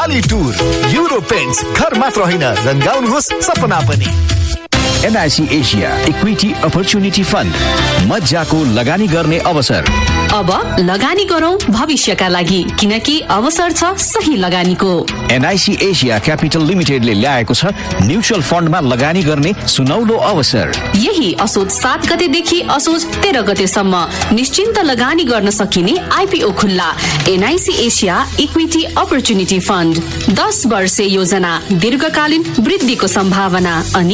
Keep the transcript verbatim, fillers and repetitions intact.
बाली tour, euro paints, घर मात्र होइन रंगाउनुहोस् सपना पनि। NIC Asia equity opportunity fund, मज्जाको लगानी गर्ने अवसर। अब लगानी गरौँ भविष्यका लागि, किनकि अवसर छ सही लगानीको। एनआइसी एसिया क्यापिटल लिमिटेडले ल्याएको छ म्युचुअल फन्डमा लगानी गर्ने सुनौलो अवसर। यही असोज सात गतेदेखि असोज तेह्र गतेसम्म निश्चिन्त लगानी गर्न सकिने आइपीओ खुल्ला। NIC Asia equity opportunity fund, दस वर्षे योजना, दीर्घकालीन वृद्धिको सम्भावना अनि